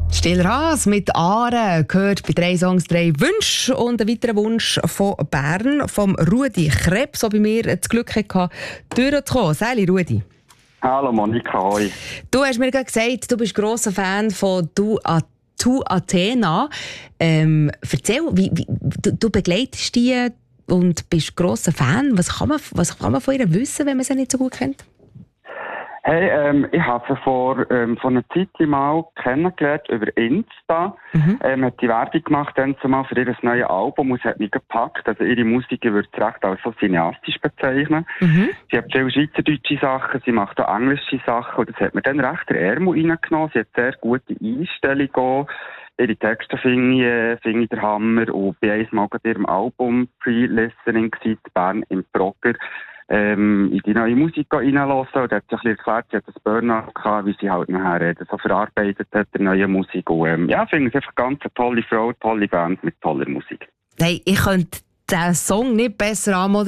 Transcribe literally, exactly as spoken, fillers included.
Stiller Haas mit Aare gehört bei drei Songs drei Wünsche und ein weiterer Wunsch von Bern, vom Rudi Krebs, der bei mir das Glück hatte, durchzukommen. Sali, Rudi. Hallo Monika, hoi. Du hast mir gerade gesagt, du bist grosser Fan von Du, A- Tu Athena. Ähm, erzähl, wie, wie, du, du begleitest die und bist grosser Fan. Was kann, man, was kann man von ihr wissen, wenn man sie nicht so gut kennt? Hey, ähm, ich habe sie vor, ähm, vor einer Zeit mal kennengelernt über Insta. Mhm. Ähm, hat die Werbung gemacht dann zumal für ihr neues Album und es hat mich gepackt. Also ihre Musik würde ich recht als so cineastisch bezeichnen. Mhm. Sie hat viele schweizerdeutsche Sachen, sie macht auch englische Sachen und das hat mir dann recht der Ärmel reingenommen. Sie hat sehr gute Einstellung auch. Ihre Texte finde ich, äh, finde ich der Hammer und bei eins Mal gerade ihrem Album Pre-Listening gewesen, Bern im Progger. Ähm, in die neue Musik reinlassen und hat sich ein bisschen erklärt, sie hat das Burnout gehabt, wie sie halt nachher äh, das so verarbeitet hat, der neue Musik. Und ähm, ja, ich finde es einfach ganz eine tolle Frau, tolle Band mit toller Musik. Hey, ich könnte diesen Song nicht besser anmoderieren.